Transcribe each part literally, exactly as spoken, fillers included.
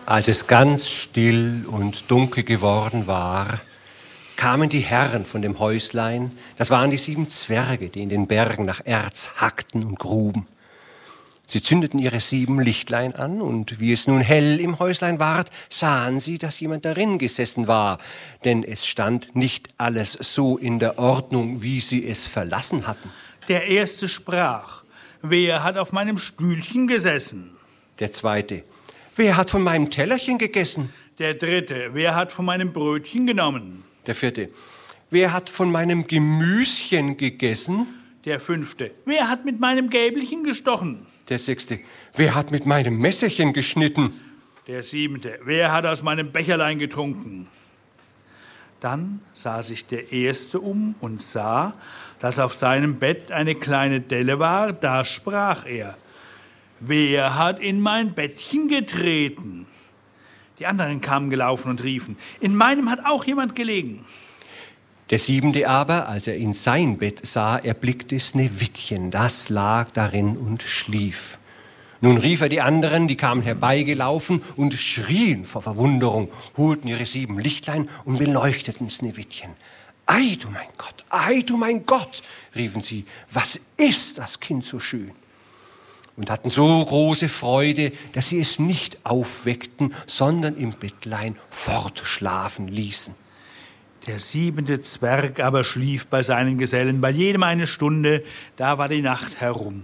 Als es ganz still und dunkel geworden war, kamen die Herren von dem Häuslein, das waren die sieben Zwerge, die in den Bergen nach Erz hackten und gruben. Sie zündeten ihre sieben Lichtlein an, und wie es nun hell im Häuslein ward, sahen sie, dass jemand darin gesessen war, denn es stand nicht alles so in der Ordnung, wie sie es verlassen hatten. Der Erste sprach: Wer hat auf meinem Stühlchen gesessen? Der Zweite: Wer hat von meinem Tellerchen gegessen? Der Dritte: Wer hat von meinem Brötchen genommen? Der Vierte: Wer hat von meinem Gemüschen gegessen? Der Fünfte: Wer hat mit meinem Gäbelchen gestochen? Der Sechste: Wer hat mit meinem Messerchen geschnitten? Der Siebente: Wer hat aus meinem Becherlein getrunken? Dann sah sich der Erste um und sah, dass auf seinem Bett eine kleine Delle war. Da sprach er: Wer hat in mein Bettchen getreten? Die anderen kamen gelaufen und riefen: In meinem hat auch jemand gelegen. Der Siebente aber, als er in sein Bett sah, erblickte Sneewittchen, das lag darin und schlief. Nun rief er die anderen, die kamen herbeigelaufen und schrien vor Verwunderung, holten ihre sieben Lichtlein und beleuchteten Sneewittchen. »Ei, du mein Gott, ei, du mein Gott«, riefen sie, »was ist das Kind so schön?« Und hatten so große Freude, dass sie es nicht aufweckten, sondern im Bettlein fortschlafen ließen. Der siebente Zwerg aber schlief bei seinen Gesellen, bei jedem eine Stunde, da war die Nacht herum.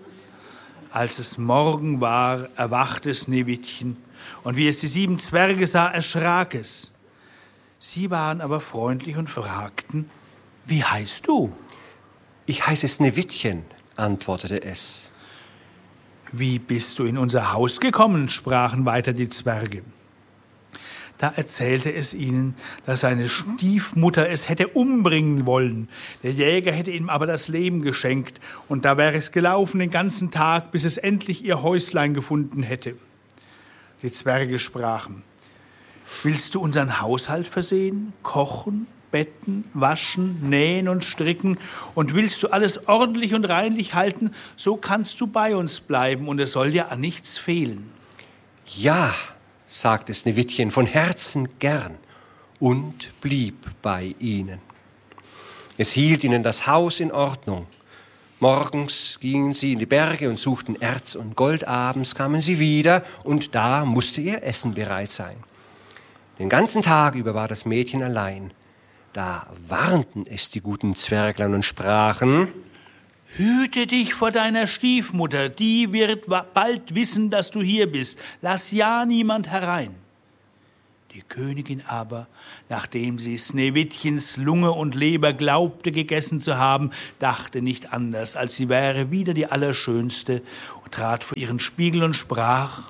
Als es Morgen war, erwachte Sneewittchen, und wie es die sieben Zwerge sah, erschrak es. Sie waren aber freundlich und fragten: Wie heißt du? »Ich heiße Sneewittchen«, antwortete es. »Wie bist du in unser Haus gekommen?« sprachen weiter die Zwerge. Da erzählte es ihnen, dass seine Stiefmutter es hätte umbringen wollen. Der Jäger hätte ihm aber das Leben geschenkt, und da wäre es gelaufen den ganzen Tag, bis es endlich ihr Häuslein gefunden hätte. Die Zwerge sprachen: »Willst du unseren Haushalt versehen, kochen, betten, waschen, nähen und stricken, und willst du alles ordentlich und reinlich halten, so kannst du bei uns bleiben, und es soll dir an nichts fehlen.« »Ja«, sagte Sneewittchen, von Herzen gern, und blieb bei ihnen. Es hielt ihnen das Haus in Ordnung. Morgens gingen sie in die Berge und suchten Erz und Gold, abends kamen sie wieder, und da musste ihr Essen bereit sein. Den ganzen Tag über war das Mädchen allein. Da warnten es die guten Zwerglein und sprachen: »Hüte dich vor deiner Stiefmutter, die wird bald wissen, dass du hier bist. Lass ja niemand herein.« Die Königin aber, nachdem sie Sneewittchens Lunge und Leber glaubte gegessen zu haben, dachte nicht anders, als sie wäre wieder die Allerschönste, und trat vor ihren Spiegel und sprach: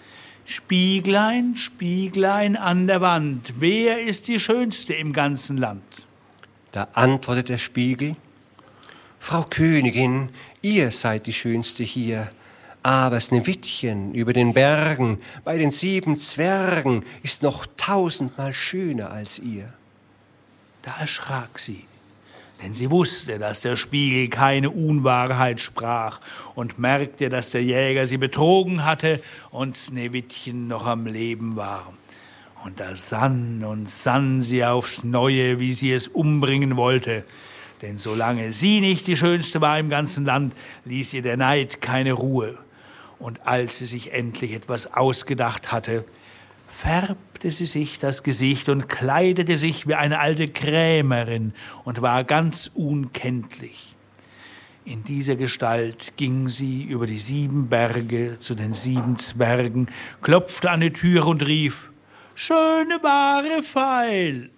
»Spieglein, Spieglein an der Wand, wer ist die Schönste im ganzen Land?« Da antwortete der Spiegel: »Frau Königin, ihr seid die Schönste hier, aber Sneewittchen über den Bergen, bei den sieben Zwergen, ist noch tausendmal schöner als ihr.« Da erschrak sie, denn sie wusste, dass der Spiegel keine Unwahrheit sprach, und merkte, dass der Jäger sie betrogen hatte und Sneewittchen noch am Leben war. Und da sann und sann sie aufs Neue, wie sie es umbringen wollte. Denn solange sie nicht die Schönste war im ganzen Land, ließ ihr der Neid keine Ruhe. Und als sie sich endlich etwas ausgedacht hatte, färbte sie sich das Gesicht und kleidete sich wie eine alte Krämerin und war ganz unkenntlich. In dieser Gestalt ging sie über die sieben Berge zu den sieben Zwergen, klopfte an die Tür und rief: »Schöne Ware feil!«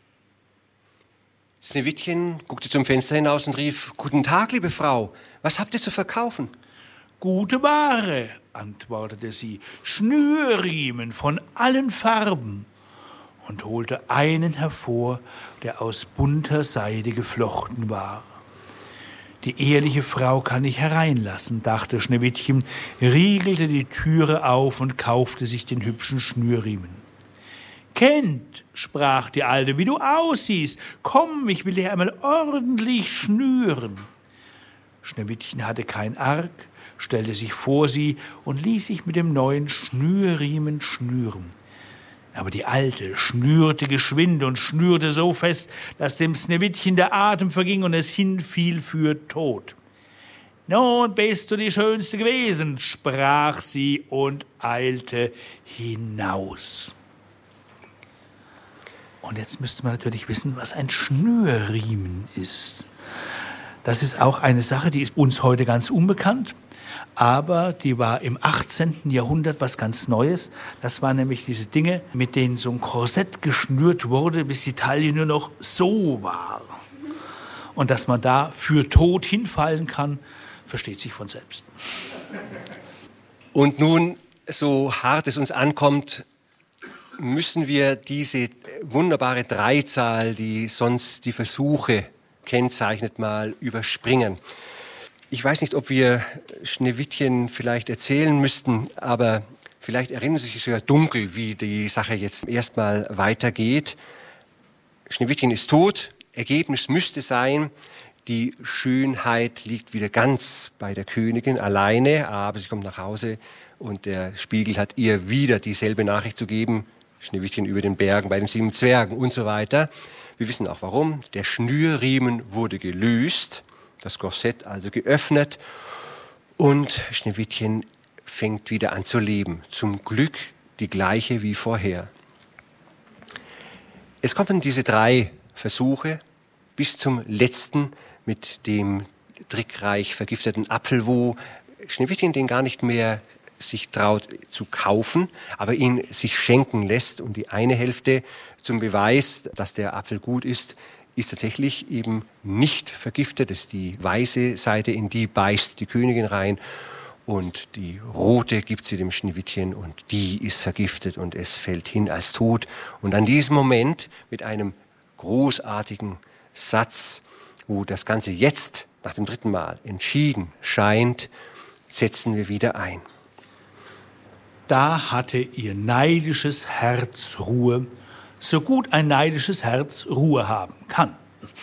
Sneewittchen guckte zum Fenster hinaus und rief: »Guten Tag, liebe Frau, was habt ihr zu verkaufen?« »Gute Ware«, antwortete sie, »Schnürriemen von allen Farben«, und holte einen hervor, der aus bunter Seide geflochten war. »Die ehrliche Frau kann ich hereinlassen«, dachte Schneewittchen, riegelte die Türe auf und kaufte sich den hübschen Schnürriemen. »Kind«, sprach die Alte, »wie du aussiehst, komm, ich will dir einmal ordentlich schnüren.« Schneewittchen hatte kein Arg, stellte sich vor sie und ließ sich mit dem neuen Schnürriemen schnüren. Aber die Alte schnürte geschwind und schnürte so fest, dass dem Sneewittchen der Atem verging und es hinfiel für tot. »Nun bist du die Schönste gewesen«, sprach sie und eilte hinaus. Und jetzt müsste man natürlich wissen, was ein Schnürriemen ist. Das ist auch eine Sache, die ist uns heute ganz unbekannt. Aber die war im achtzehnten Jahrhundert was ganz Neues. Das waren nämlich diese Dinge, mit denen so ein Korsett geschnürt wurde, bis die Taille nur noch so war. Und dass man da für tot hinfallen kann, versteht sich von selbst. Und nun, so hart es uns ankommt, müssen wir diese wunderbare Dreizahl, die sonst die Versuche kennzeichnet, mal überspringen. Ich weiß nicht, ob wir Schneewittchen vielleicht erzählen müssten, aber vielleicht erinnern Sie sich sogar dunkel, wie die Sache jetzt erstmal weitergeht. Schneewittchen ist tot, Ergebnis müsste sein, die Schönheit liegt wieder ganz bei der Königin alleine, aber sie kommt nach Hause und der Spiegel hat ihr wieder dieselbe Nachricht zu geben, Schneewittchen über den Bergen bei den sieben Zwergen und so weiter. Wir wissen auch warum, der Schnürriemen wurde gelöst, das Korsett also geöffnet und Schneewittchen fängt wieder an zu leben. Zum Glück die gleiche wie vorher. Es kommen diese drei Versuche bis zum letzten mit dem trickreich vergifteten Apfel, wo Schneewittchen den gar nicht mehr sich traut zu kaufen, aber ihn sich schenken lässt. Und die eine Hälfte zum Beweis, dass der Apfel gut ist, ist tatsächlich eben nicht vergiftet. Das ist die weiße Seite, in die beißt die Königin rein. Und die rote gibt sie dem Schneewittchen und die ist vergiftet und es fällt hin als tot. Und an diesem Moment mit einem großartigen Satz, wo das Ganze jetzt nach dem dritten Mal entschieden scheint, setzen wir wieder ein. Da hatte ihr neidisches Herz Ruhe, so gut ein neidisches Herz Ruhe haben kann.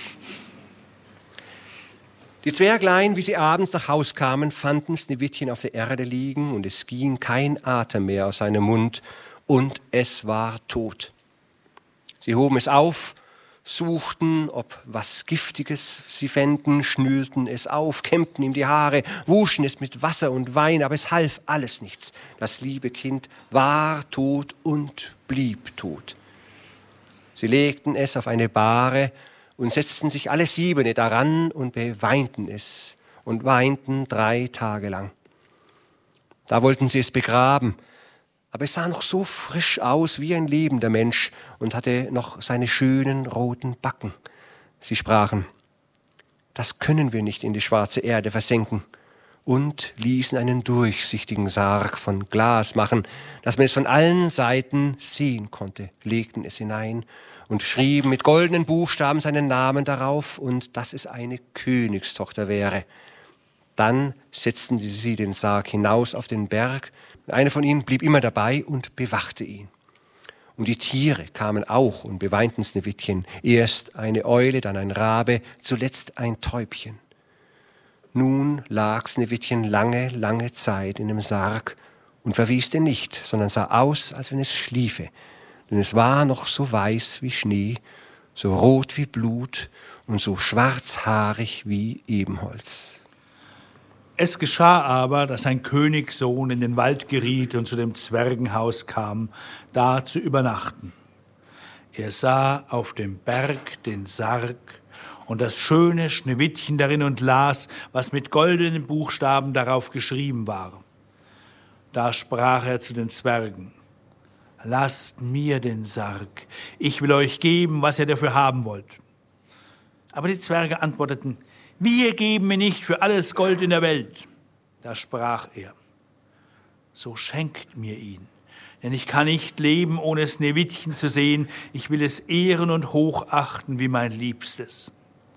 Die Zwerglein, wie sie abends nach Haus kamen, fanden Schneewittchen auf der Erde liegen und es ging kein Atem mehr aus seinem Mund und es war tot. Sie hoben es auf, suchten, ob was Giftiges sie fänden, schnürten es auf, kämmten ihm die Haare, wuschen es mit Wasser und Wein, aber es half alles nichts. Das liebe Kind war tot und blieb tot. Sie legten es auf eine Bahre und setzten sich alle siebene daran und beweinten es und weinten drei Tage lang. Da wollten sie es begraben, aber es sah noch so frisch aus wie ein lebender Mensch und hatte noch seine schönen roten Backen. Sie sprachen, das können wir nicht in die schwarze Erde versenken, und ließen einen durchsichtigen Sarg von Glas machen, dass man es von allen Seiten sehen konnte, legten es hinein und schrieben mit goldenen Buchstaben seinen Namen darauf und dass es eine Königstochter wäre. Dann setzten sie den Sarg hinaus auf den Berg. Einer von ihnen blieb immer dabei und bewachte ihn. Und die Tiere kamen auch und beweinten Schneewittchen. Erst eine Eule, dann ein Rabe, zuletzt ein Täubchen. Nun lag Schneewittchen lange, lange Zeit in dem Sarg und verweste nicht, sondern sah aus, als wenn es schliefe. Denn es war noch so weiß wie Schnee, so rot wie Blut und so schwarzhaarig wie Ebenholz. Es geschah aber, dass ein Königssohn in den Wald geriet und zu dem Zwergenhaus kam, da zu übernachten. Er sah auf dem Berg den Sarg und das schöne Schneewittchen darin und las, was mit goldenen Buchstaben darauf geschrieben war. Da sprach er zu den Zwergen, lasst mir den Sarg, ich will euch geben, was ihr dafür haben wollt. Aber die Zwerge antworteten, wir geben mir nicht für alles Gold in der Welt. Da sprach er, so schenkt mir ihn, denn ich kann nicht leben, ohne Schneewittchen zu sehen. Ich will es ehren und hochachten wie mein Liebstes.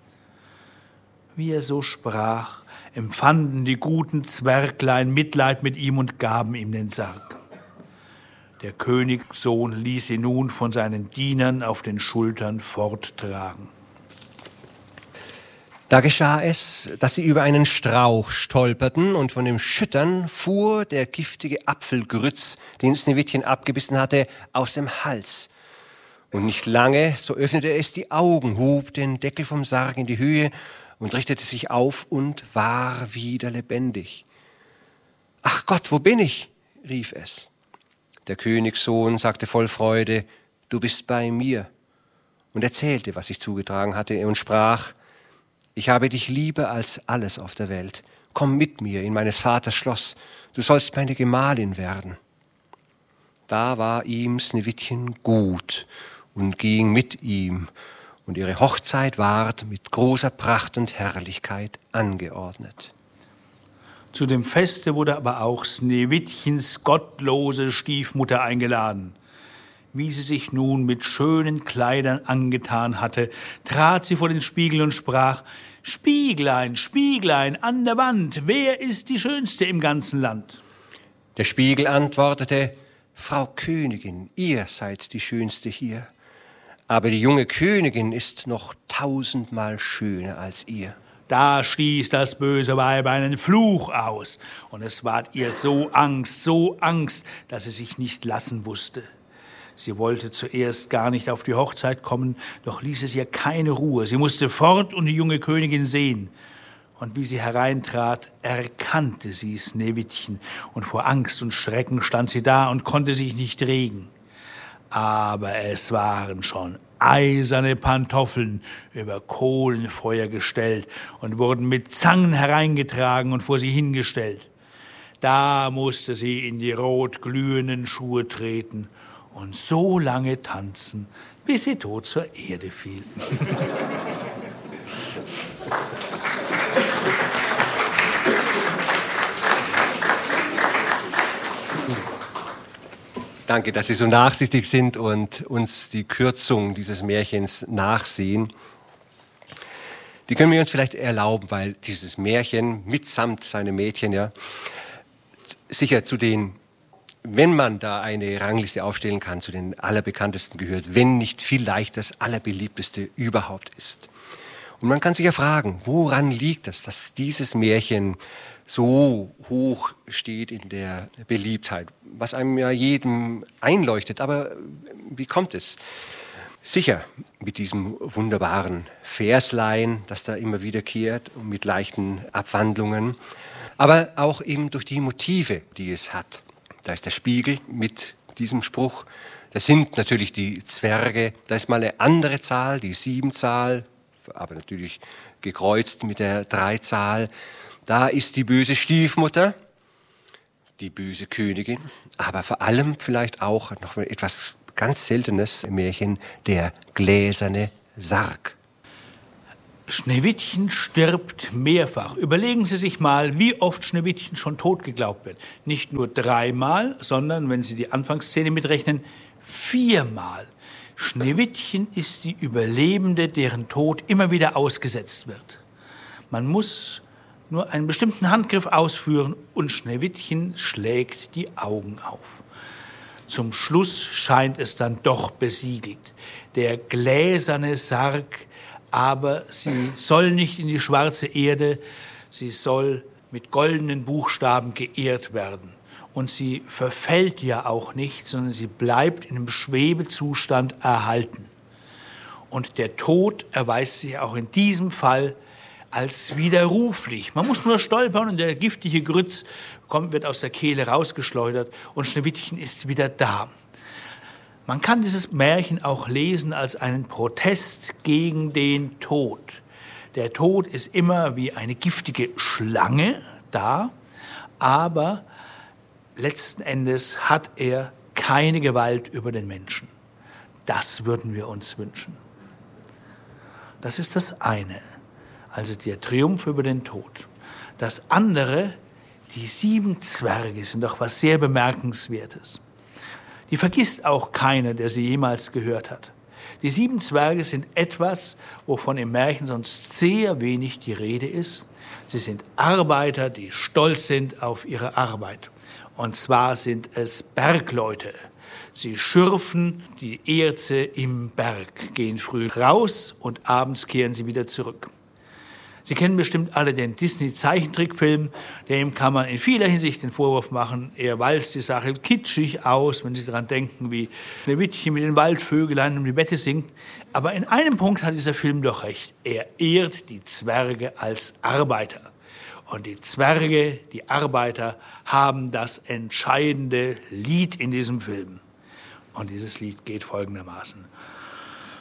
Wie er so sprach, empfanden die guten Zwerglein Mitleid mit ihm und gaben ihm den Sarg. Der Königssohn ließ ihn nun von seinen Dienern auf den Schultern forttragen. Da geschah es, dass sie über einen Strauch stolperten und von dem Schüttern fuhr der giftige Apfelgrütz, den Sneewittchen abgebissen hatte, aus dem Hals. Und nicht lange, so öffnete es die Augen, hob den Deckel vom Sarg in die Höhe und richtete sich auf und war wieder lebendig. »Ach Gott, wo bin ich?« rief es. Der Königssohn sagte voll Freude, »Du bist bei mir«, und erzählte, was sich zugetragen hatte, und sprach, »Ich habe dich lieber als alles auf der Welt. Komm mit mir in meines Vaters Schloss, du sollst meine Gemahlin werden.« Da war ihm Sneewittchen gut und ging mit ihm, und ihre Hochzeit ward mit großer Pracht und Herrlichkeit angeordnet. Zu dem Feste wurde aber auch Sneewittchens gottlose Stiefmutter eingeladen. Wie sie sich nun mit schönen Kleidern angetan hatte, trat sie vor den Spiegel und sprach, »Spieglein, Spieglein an der Wand, wer ist die Schönste im ganzen Land?« Der Spiegel antwortete, »Frau Königin, ihr seid die Schönste hier, aber die junge Königin ist noch tausendmal schöner als ihr.« Da stieß das böse Weib einen Fluch aus, und es ward ihr so Angst, so Angst, dass sie sich nicht lassen wusste. Sie wollte zuerst gar nicht auf die Hochzeit kommen, doch ließ es ihr keine Ruhe. Sie musste fort und die junge Königin sehen. Und wie sie hereintrat, erkannte sie Sneewittchen, und vor Angst und Schrecken stand sie da und konnte sich nicht regen. Aber es waren schon eiserne Pantoffeln über Kohlenfeuer gestellt und wurden mit Zangen hereingetragen und vor sie hingestellt. Da musste sie in die rotglühenden Schuhe treten und so lange tanzen, bis sie tot zur Erde fiel. Danke, dass Sie so nachsichtig sind und uns die Kürzung dieses Märchens nachsehen. Die können wir uns vielleicht erlauben, weil dieses Märchen mitsamt seinem Mädchen ja sicher zu den, wenn man da eine Rangliste aufstellen kann, zu den allerbekanntesten gehört, wenn nicht vielleicht das allerbeliebteste überhaupt ist. Und man kann sich ja fragen, woran liegt das, dass dieses Märchen so hoch steht in der Beliebtheit, was einem ja jedem einleuchtet. Aber wie kommt es? Sicher mit diesem wunderbaren Verslein, das da immer wiederkehrt und mit leichten Abwandlungen, aber auch eben durch die Motive, die es hat. Da ist der Spiegel mit diesem Spruch, das sind natürlich die Zwerge, da ist mal eine andere Zahl, die Siebenzahl, aber natürlich gekreuzt mit der Dreizahl. Da ist die böse Stiefmutter, die böse Königin, aber vor allem vielleicht auch noch etwas ganz Seltenes im Märchen, der gläserne Sarg. Schneewittchen stirbt mehrfach. Überlegen Sie sich mal, wie oft Schneewittchen schon tot geglaubt wird. Nicht nur dreimal, sondern, wenn Sie die Anfangsszene mitrechnen, viermal. Schneewittchen ist die Überlebende, deren Tod immer wieder ausgesetzt wird. Man muss nur einen bestimmten Handgriff ausführen und Schneewittchen schlägt die Augen auf. Zum Schluss scheint es dann doch besiegelt. Der gläserne Sarg, aber sie soll nicht in die schwarze Erde, sie soll mit goldenen Buchstaben geehrt werden. Und sie verfällt ja auch nicht, sondern sie bleibt in einem Schwebezustand erhalten. Und der Tod erweist sich auch in diesem Fall als widerruflich. Man muss nur stolpern und der giftige Grütz kommt, wird aus der Kehle rausgeschleudert und Schneewittchen ist wieder da. Man kann dieses Märchen auch lesen als einen Protest gegen den Tod. Der Tod ist immer wie eine giftige Schlange da, aber letzten Endes hat er keine Gewalt über den Menschen. Das würden wir uns wünschen. Das ist das eine, also der Triumph über den Tod. Das andere, die sieben Zwerge sind doch was sehr Bemerkenswertes. Die vergisst auch keiner, der sie jemals gehört hat. Die sieben Zwerge sind etwas, wovon im Märchen sonst sehr wenig die Rede ist. Sie sind Arbeiter, die stolz sind auf ihre Arbeit. Und zwar sind es Bergleute. Sie schürfen die Erze im Berg, gehen früh raus und abends kehren sie wieder zurück. Sie kennen bestimmt alle den Disney-Zeichentrickfilm. Dem kann man in vieler Hinsicht den Vorwurf machen, er walzt die Sache kitschig aus, wenn Sie daran denken, wie Schneewittchen mit den Waldvögelein um die Wette singt. Aber in einem Punkt hat dieser Film doch recht. Er ehrt die Zwerge als Arbeiter. Und die Zwerge, die Arbeiter, haben das entscheidende Lied in diesem Film. Und dieses Lied geht folgendermaßen.